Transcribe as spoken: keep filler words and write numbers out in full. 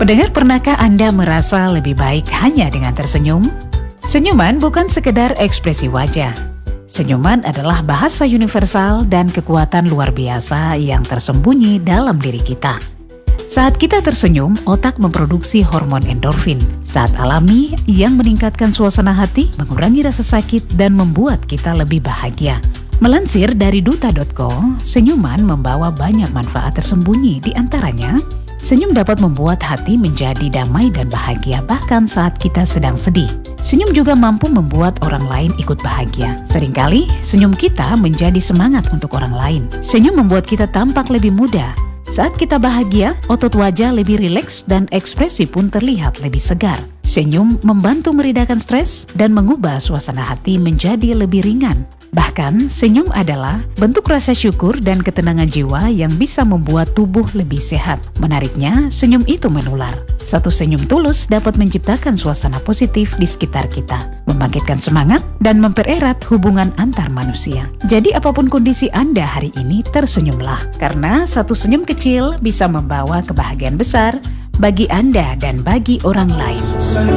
Pendengar, pernahkah Anda merasa lebih baik hanya dengan tersenyum? Senyuman bukan sekedar ekspresi wajah. Senyuman adalah bahasa universal dan kekuatan luar biasa yang tersembunyi dalam diri kita. Saat kita tersenyum, otak memproduksi hormon endorfin, zat alami yang meningkatkan suasana hati, mengurangi rasa sakit, dan membuat kita lebih bahagia. Melansir dari duta titik co, senyuman membawa banyak manfaat tersembunyi, di antaranya senyum dapat membuat hati menjadi damai dan bahagia bahkan saat kita sedang sedih. Senyum juga mampu membuat orang lain ikut bahagia. Seringkali, senyum kita menjadi semangat untuk orang lain. Senyum membuat kita tampak lebih muda. Saat kita bahagia, otot wajah lebih rileks dan ekspresi pun terlihat lebih segar. Senyum membantu meredakan stres dan mengubah suasana hati menjadi lebih ringan. Bahkan, senyum adalah bentuk rasa syukur dan ketenangan jiwa yang bisa membuat tubuh lebih sehat. Menariknya, senyum itu menular. Satu senyum tulus dapat menciptakan suasana positif di sekitar kita, membangkitkan semangat, dan mempererat hubungan antar manusia. Jadi apapun kondisi Anda hari ini, tersenyumlah. Karena satu senyum kecil bisa membawa kebahagiaan besar bagi Anda dan bagi orang lain.